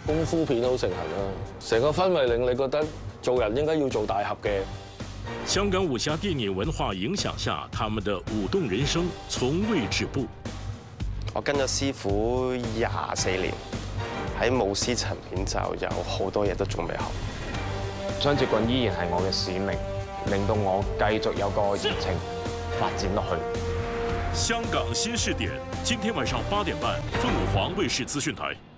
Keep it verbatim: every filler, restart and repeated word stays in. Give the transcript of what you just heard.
功夫片好盛行啦，成個氛圍令你覺得做人應該要做大俠嘅。 香港武俠電影文化影響下，他們的武動人生從未止步。 我跟咗師傅廿四年，喺武師層面就有好多嘢都仲未學。 雙截棍依然係我嘅使命，令到我繼續有個熱情發展落去。 香港新視點，今天晚上八點半，鳳凰衛視資訊台。